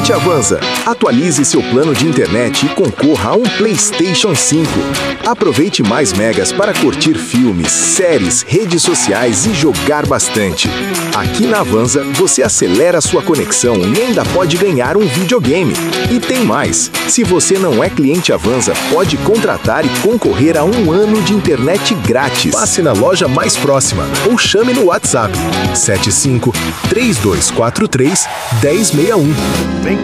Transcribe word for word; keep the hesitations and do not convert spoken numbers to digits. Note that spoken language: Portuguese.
Cliente Avanza. Atualize seu plano de internet e concorra a um PlayStation cinco. Aproveite mais megas para curtir filmes, séries, redes sociais e jogar bastante. Aqui na Avanza, você acelera sua conexão e ainda pode ganhar um videogame. E tem mais! Se você não é cliente Avanza, pode contratar e concorrer a um ano de internet grátis. Passe na loja mais próxima ou chame no WhatsApp sete cinco, três dois quatro três, um zero seis um. Vem